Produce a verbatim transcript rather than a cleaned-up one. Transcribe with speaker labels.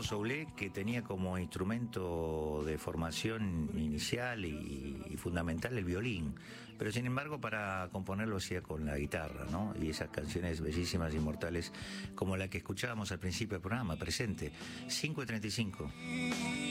Speaker 1: Alfonso Soulé, que tenía como instrumento de formación inicial y, y fundamental el violín, pero sin embargo para componerlo hacía con la guitarra, ¿no? Y esas canciones bellísimas, inmortales, como la que escuchábamos al principio del programa, Presente, cinco y treinta y cinco.